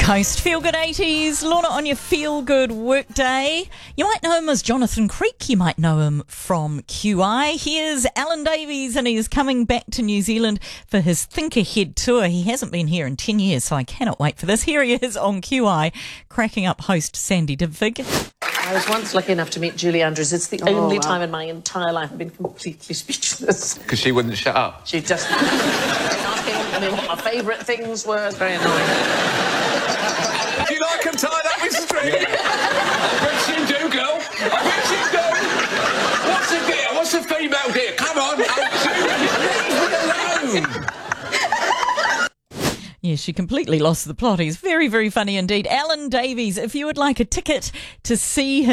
Host Feel Good 80s, Lorna on your Feel Good workday. You might know him as Jonathan Creek, you might know him from QI. Here's Alan Davies and he is coming back to New Zealand for his Think Ahead tour. He hasn't been here in 10 years, so I cannot wait for this. Here he is on QI, cracking up host Sandy Divig. I was once lucky enough to meet Julie Andrews. It's the only time in my entire life I've been completely speechless. Because she wouldn't shut up? She just was asking me what my favourite things were. It's very annoying. Do you like them tied up with string? I bet you do, girl. I bet you do. What's a deer? What's a female deer? Come on, leave me alone. Yeah, she completely lost the plot. He's very, very funny indeed. Alan Davies, if you would like a ticket to see him